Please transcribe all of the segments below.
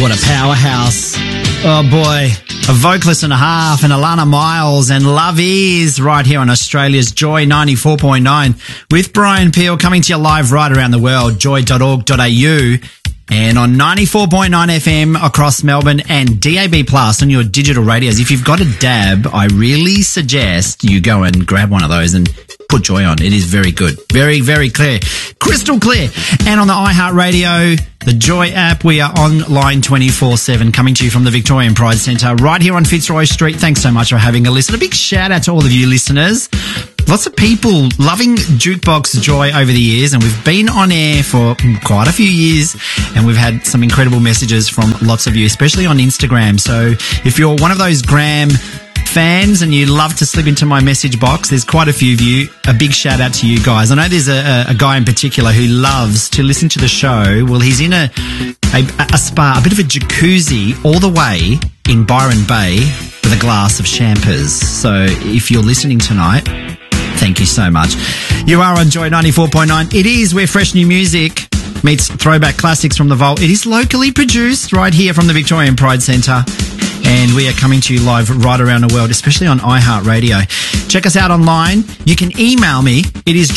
What a powerhouse. Oh boy. A vocalist and a half and Alana Miles and Love Is right here on Australia's Joy 94.9 with Brian Peel coming to you live right around the world, joy.org.au and on 94.9 FM across Melbourne and DAB Plus on your digital radios. If you've got a DAB, I really suggest you go and grab one of those and put Joy on. It is very good. Very, very clear. Crystal clear. And on the iHeartRadio, the Joy app, we are online 24/7 coming to you from the Victorian Pride Centre right here on Fitzroy Street. Thanks so much for having a listen. A big shout out to all of you listeners. Lots of people loving Jukebox Joy over the years, and we've been on air for quite a few years, and we've had some incredible messages from lots of you, especially on Instagram. So if you're one of those Gram fans and you love to slip into my message box, there's quite a few of you. A big shout out to you guys. I know there's a guy in particular who loves to listen to the show. Well, he's in a spa, a bit of a jacuzzi all the way in Byron Bay with a glass of champers. So if you're listening tonight, thank you so much. You are on Joy 94.9. It is where fresh new music meets throwback classics from the vault. It is locally produced right here from the Victorian Pride Centre. And we are coming to you live right around the world, especially on iHeartRadio. Check us out online. You can email me. It is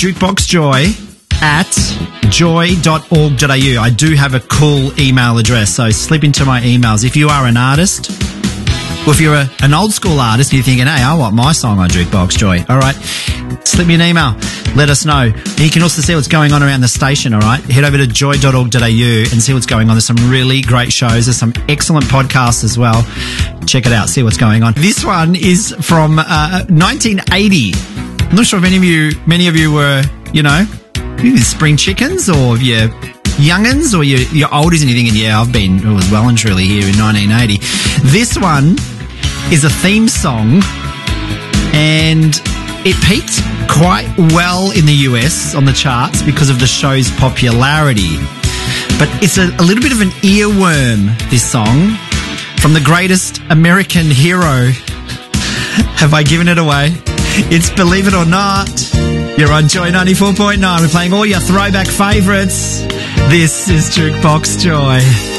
jukeboxjoy@joy.org.au. I do have a cool email address, so slip into my emails. If you are an artist, or if you're an old school artist and you're thinking, hey, I want my song on Jukebox Joy, all right, slip me an email. Let us know. And you can also see what's going on around the station, all right? Head over to joy.org.au and see what's going on. There's some really great shows. There's some excellent podcasts as well. Check it out. See what's going on. This one is from 1980. I'm not sure if many of you were, you know, spring chickens or your young'uns or your oldies and you're thinking, yeah, I've been, it was well and truly here in 1980. This one is a theme song and it peaked quite well in the US on the charts because of the show's popularity. But it's a little bit of an earworm, this song, from the greatest American hero. Have I given it away? It's Believe It or Not. You're on Joy 94.9. We're playing all your throwback favourites. This is Jukebox Joy.